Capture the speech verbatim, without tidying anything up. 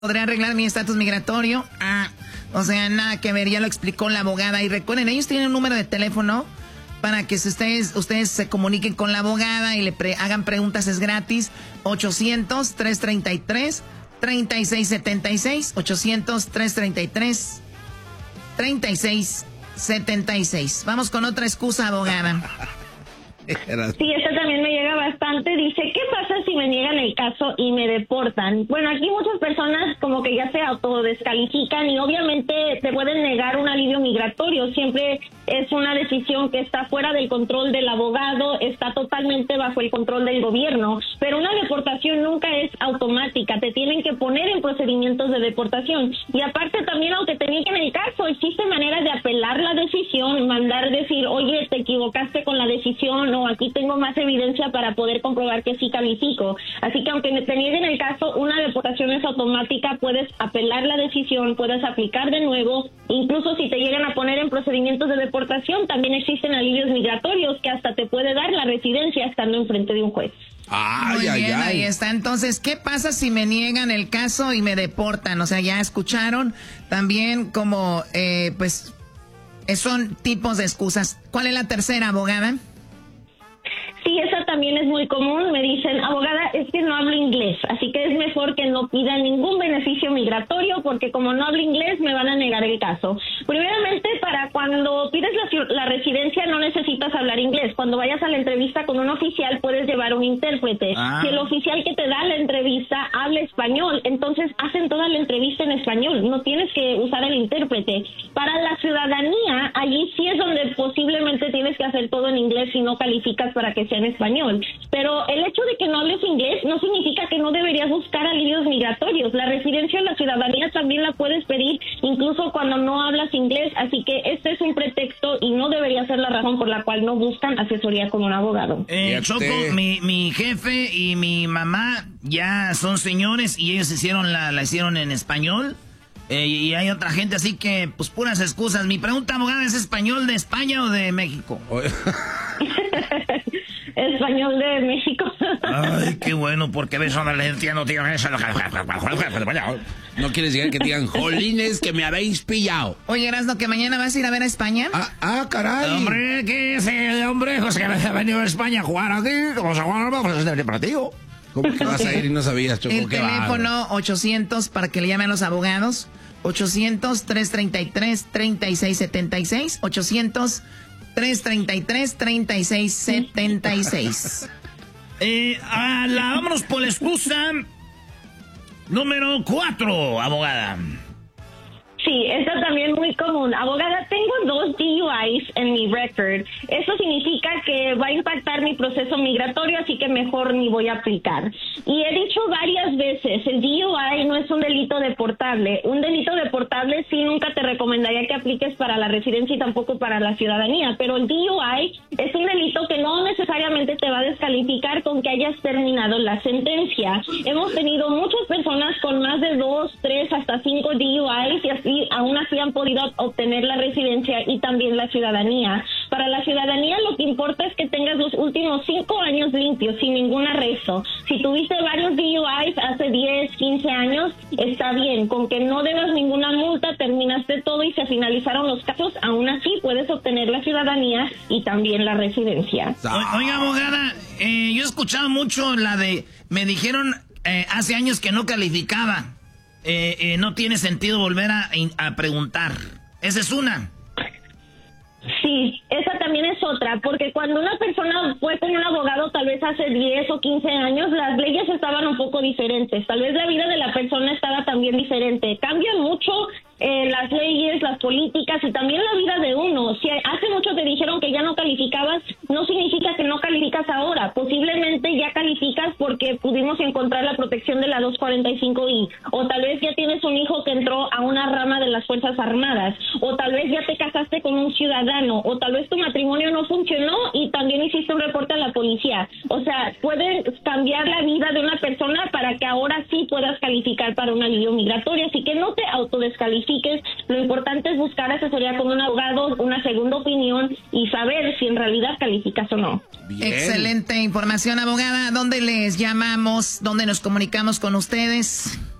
¿Podría arreglar mi estatus migratorio? Ah, o sea, nada que ver, ya lo explicó la abogada. Y recuerden, ellos tienen un número de teléfono para que si ustedes, ustedes se comuniquen con la abogada y le pre- hagan preguntas, es gratis. ochocientos, trescientos treinta y tres, treinta y seis setenta y seis. ochocientos, trescientos treinta y tres, treinta y seis setenta y seis. Vamos con otra excusa, abogada. Sí, esta también me llega bastante. Dice, ¿qué pasa si me niegan el caso y me deportan? Bueno, aquí muchas personas como que ya se autodescalifican y obviamente te pueden negar un alivio migratorio. Siempre es una decisión que está fuera del control del abogado, está totalmente bajo el control del gobierno. Pero una deportación nunca es automática, te tienen que poner en procedimientos de deportación. Y aparte también, aunque te nieguen el caso, existe manera de apelar la decisión, mandar decir, oye, te equivocaste con la decisión, o aquí tengo más evidencia para poder comprobar que sí califico. Así que aunque te nieguen el caso, una deportación es automática, puedes apelar la decisión, puedes aplicar de nuevo, incluso si te llegan a poner en procedimientos de deportación, también existen alivios migratorios que hasta te puede dar la residencia estando enfrente de un juez. Ay, Muy ay, bien, ay. Ahí está. Entonces, ¿qué pasa si me niegan el caso y me deportan? O sea, ya escucharon también como, eh, pues, son tipos de excusas. ¿Cuál es la tercera, abogada? Sí, esa también es muy común. Me dicen, abogada, es que no hablo inglés, así que es mejor que no pida ningún beneficio migratorio porque como no hablo inglés me van a negar el caso. Primeramente, para cuando pides la, la residencia no necesitas hablar inglés. Cuando vayas a la entrevista con un oficial puedes llevar un intérprete. Ah. Si el oficial que te da la entrevista habla español, entonces hacen toda la entrevista en español. No tienes que usar el intérprete. Para la ciudadanía, allí sí es donde posiblemente tienes que hacer todo en inglés si no calificas para que sea en español. Pero el hecho de que no hables inglés no significa que no deberías buscar alivios migratorios. La residencia o la ciudadanía también la puedes pedir incluso cuando no hablas inglés, así que este es un pretexto y no debería ser la razón por la cual no buscan asesoría con un abogado. Eh, Choco, mi, mi jefe y mi mamá ya son señores y ellos hicieron la, la hicieron en español. Eh, y hay otra gente, así que, pues, puras excusas. Mi pregunta, abogada, ¿es español de España o de México? Español de México. Ay, qué bueno, porque ves a la gente no tiene eso. No quieres llegar que digan, jolines, que me habéis pillado. Oye, Erasno, que mañana vas a ir a ver a España. Ah, ah caray. Hombre, ¿qué es el hombre? Pues que ha venido a España a jugar aquí. Vamos a jugar, vamos a hacer partido. ¿Cómo que vas a ir y no sabías, Choco? El teléfono ochocientos para que le llamen a los abogados. ochocientos, trescientos treinta y tres, treinta y seis setenta y seis. ochocientos, trescientos treinta y tres, treinta y seis setenta y seis. eh, a la, vámonos por la excusa número cuatro, abogada. Sí, esta también muy común. Abogada, tengo dos D U Is en mi record. Eso significa que va a impactar mi proceso migratorio, así que mejor ni voy a aplicar. Y he dicho varias veces, el D U I no es un delito deportable. Un delito deportable sí nunca te recomendaría que apliques para la residencia y tampoco para la ciudadanía, pero el D U I es un delito que no necesariamente te va a descalificar con que hayas terminado la sentencia. Hemos tenido muchas personas con más de dos, tres, hasta cinco D U Is y así y aún así han podido obtener la residencia y también la ciudadanía. Para la ciudadanía lo que importa es que tengas los últimos cinco años limpios, sin ningún arresto. Si tuviste varios D U Is hace diez, quince años, está bien. Con que no debas ninguna multa, terminaste todo y se finalizaron los casos, aún así puedes obtener la ciudadanía y también la residencia. O, oiga, abogada, eh, yo he escuchado mucho la de, me dijeron eh, hace años que no calificaba. Eh, eh, no tiene sentido volver a, a preguntar. Esa es una. Sí, esa también es otra, porque cuando una persona fue con un abogado tal vez hace diez o quince años, las leyes estaban un poco diferentes. Tal vez la vida de la persona estaba también diferente. Cambian mucho eh, las leyes, las políticas y también la vida de uno. Si hace mucho te dijeron que ya no calificabas, no significa que no calificas ahora. Posiblemente ya calificas porque pudimos encontrar la protección de la dos cuarenta y cinco I. O tal vez ya tienes un hijo que entró a una rama de las Fuerzas Armadas. O tal vez ya te casaste con un ciudadano. O tal vez tu matrimonio no funcionó y también hiciste un reporte a la policía. O sea, pueden cambiar la vida de una persona para que ahora sí puedas calificar para un alivio migratorio. Así que no te autodescalifiques. Lo importante es buscar asesoría con un abogado, una segunda opinión y saber si en realidad calificas o no. Bien. Excelente información, abogada. ¿Dónde les llamamos? ¿Dónde nos comunicamos con ustedes?